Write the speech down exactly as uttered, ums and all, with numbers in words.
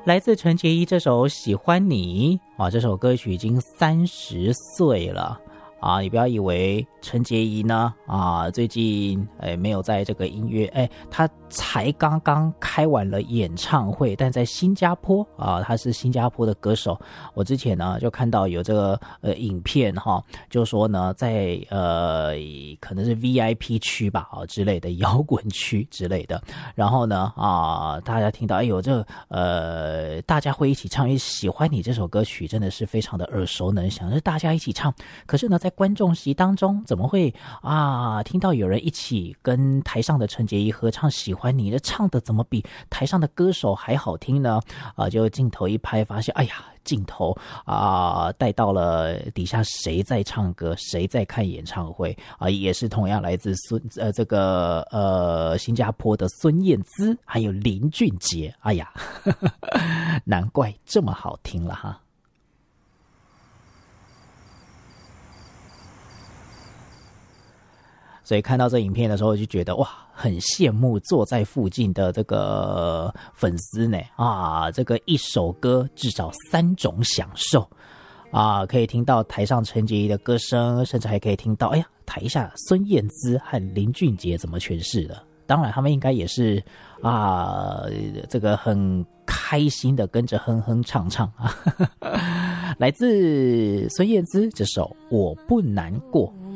来自陈洁仪这首《喜欢你》啊，这首歌曲已经三十岁了啊！你不要以为陈洁仪呢啊，最近哎没有在这个音乐哎，她才刚刚开完了演唱会，但在新加坡啊，她是新加坡的歌手。我之前呢就看到有这个呃影片哈，就说呢在呃可能是 V I P 区吧啊之类的摇滚区之类的，然后呢啊大家听到哎呦这呃大家会一起唱，因为喜欢你这首歌曲真的是非常的耳熟能详，是大家一起唱。可是呢在观众席当中怎么会啊听到有人一起跟台上的陈洁仪合唱喜欢你，这唱的怎么比台上的歌手还好听呢？啊就镜头一拍发现哎呀镜头啊带到了底下谁在唱歌谁在看演唱会啊，也是同样来自孙呃这个呃新加坡的孙燕姿还有林俊杰，哎呀呵呵难怪这么好听了哈。所以看到这影片的时候就觉得哇很羡慕坐在附近的这个粉丝呢啊，这个一首歌至少三种享受啊，可以听到台上陈洁仪的歌声，甚至还可以听到哎呀台下孙燕姿和林俊杰怎么诠释的。当然他们应该也是啊这个很开心的跟着哼哼唱唱啊来自孙燕姿这首我不难过。